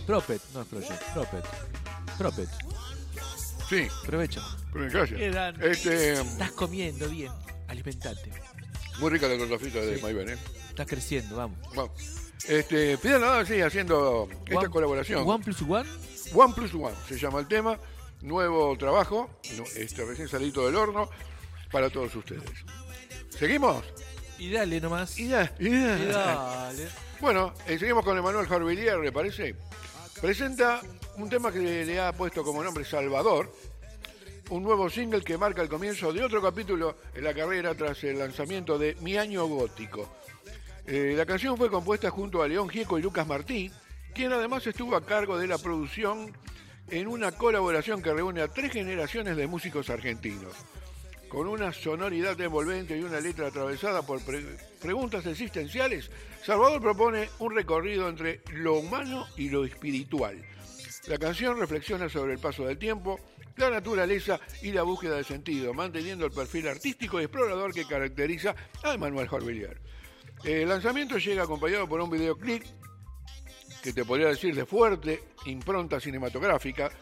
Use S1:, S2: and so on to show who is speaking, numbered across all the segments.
S1: Propet, no es Project, Propet. Propet.
S2: Sí,
S1: Provecho.
S2: gracias.
S1: Estás comiendo bien, alimentate.
S2: Muy rica la tortafita de
S1: Sí.
S2: Mayben,
S1: Estás creciendo, vamos.
S2: Vamos. Fidel Nadal sigue haciendo esta colaboración.
S1: One plus one.
S2: One Plus One se llama el tema. Nuevo trabajo, recién salido del horno, para todos ustedes. ¿Seguimos?
S1: Y dale nomás.
S2: Y
S1: dale.
S2: Bueno, seguimos con Emanuel Jorvillier, ¿le parece? Presenta un tema que le ha puesto como nombre Salvador, un nuevo single que marca el comienzo de otro capítulo en la carrera tras el lanzamiento de Mi Año Gótico. La canción fue compuesta junto a León Gieco y Lucas Martí, quien además estuvo a cargo de la producción en una colaboración que reúne a 3 generaciones de músicos argentinos. Con una sonoridad envolvente y una letra atravesada por preguntas existenciales, Salvador propone un recorrido entre lo humano y lo espiritual. La canción reflexiona sobre el paso del tiempo, la naturaleza y la búsqueda de sentido, manteniendo el perfil artístico y explorador que caracteriza a Emanuel Jorvillier. El lanzamiento llega acompañado por un videoclip que te podría decir de fuerte impronta cinematográfica.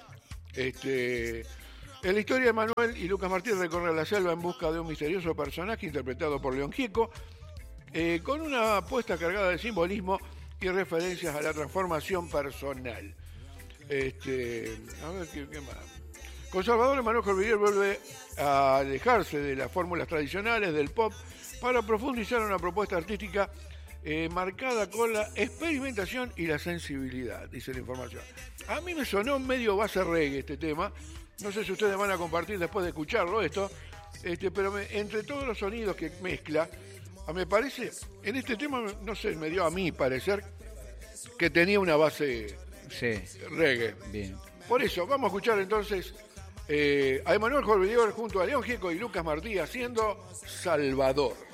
S2: En la historia de Manuel y Lucas Martí recorren la selva en busca de un misterioso personaje interpretado por León Gieco, con una apuesta cargada de simbolismo y referencias a la transformación personal. A ver qué más. Con Salvador, Emanuel Jorvillier vuelve a alejarse de las fórmulas tradicionales del pop para profundizar en una propuesta artística marcada con la experimentación y la sensibilidad, dice la información. A mí me sonó medio base reggae este tema. No sé si ustedes van a compartir después de escucharlo esto, pero entre todos los sonidos que mezcla, me parece, en este tema, no sé, me dio a mí parecer que tenía una base reggae.
S3: Bien.
S2: Por eso, vamos a escuchar entonces a Emanuel Jorvillier junto a León Gieco y Lucas Martí haciendo Salvador.